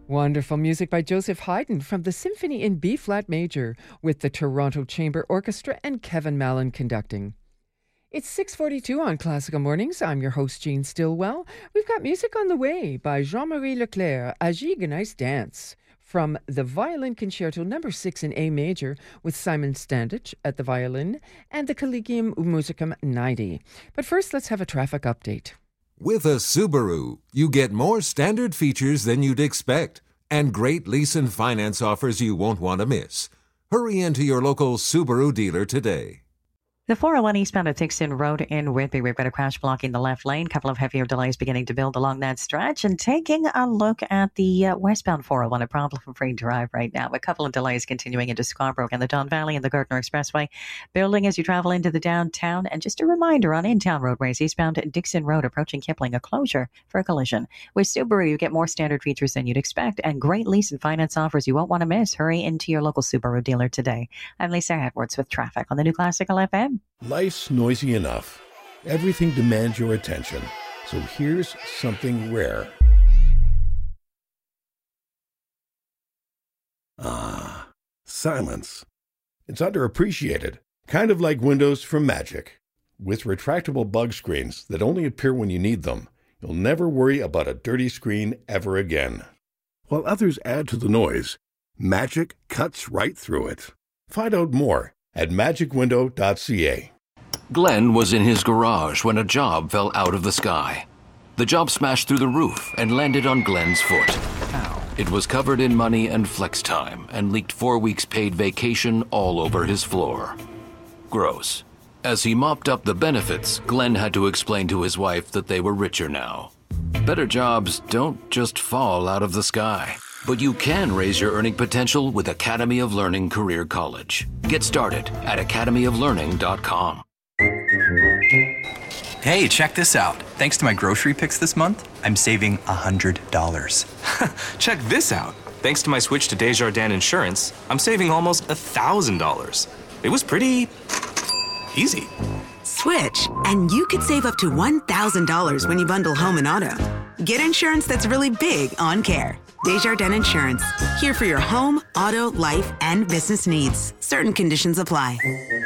Wonderful music by Joseph Haydn from the Symphony in B-flat major with the Toronto Chamber Orchestra and Kevin Mallon conducting. It's 6:42 on Classical Mornings. I'm your host, Jean Stillwell. We've got music on the way by Jean-Marie Leclerc, Agis Gneiss Dance, from the Violin Concerto No. 6 in A major with Simon Standich at the violin and the Collegium Musicum 90. But first, let's have a traffic update. With a Subaru, you get more standard features than you'd expect and great lease and finance offers you won't want to miss. Hurry into your local Subaru dealer today. The 401 eastbound at Dixon Road in Whitby, we've got a crash blocking the left lane. A couple of heavier delays beginning to build along that stretch. And taking a look at the westbound 401, a problem-free drive right now. A couple of delays continuing into Scarborough and the Don Valley and the Gardner Expressway. Building as you travel into the downtown. And just a reminder on in-town roadways, eastbound at Dixon Road approaching Kipling, a closure for a collision. With Subaru, you get more standard features than you'd expect and great lease and finance offers you won't want to miss. Hurry into your local Subaru dealer today. I'm Lisa Edwards with traffic on the New Classical FM. Life's noisy enough. Everything demands your attention. So here's something rare. Silence. It's underappreciated. Kind of like windows from Magic. With retractable bug screens that only appear when you need them, you'll never worry about a dirty screen ever again. While others add to the noise, Magic cuts right through it. Find out more at magicwindow.ca. Glenn was in his garage when a job fell out of the sky. The job smashed through the roof and landed on Glenn's foot. Ow. It was covered in money and flex time and leaked 4 weeks paid vacation all over his floor. Gross. As he mopped up the benefits, Glenn had to explain to his wife that they were richer now. Better jobs don't just fall out of the sky. But you can raise your earning potential with Academy of Learning Career College. Get started at academyoflearning.com. Hey, check this out. Thanks to my grocery picks this month, I'm saving $100. Check this out. Thanks to my switch to Desjardins Insurance, I'm saving almost $1,000. It was pretty easy. Switch, and you could save up to $1,000 when you bundle home and auto. Get insurance that's really big on care. Desjardins Insurance. Here for your home, auto, life, and business needs. Certain conditions apply.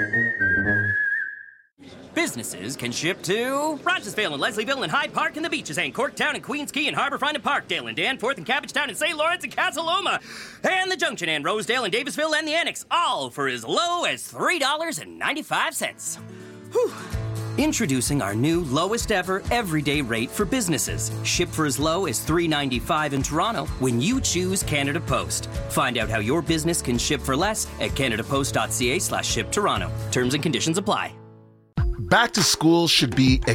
Businesses can ship to Rochesville and Leslieville and Hyde Park and the Beaches and Corktown and Queens Quay and Harbourfront and Parkdale and Danforth and Cabbagetown and St. Lawrence and Casa Loma and the Junction and Rosedale and Davisville and the Annex, all for as low as $3.95. Whew. Introducing our new lowest ever everyday rate for businesses. Ship for as low as $3.95 in Toronto when you choose Canada Post. Find out how your business can ship for less at canadapost.ca/shiptoronto. Terms and conditions apply. Back to school should be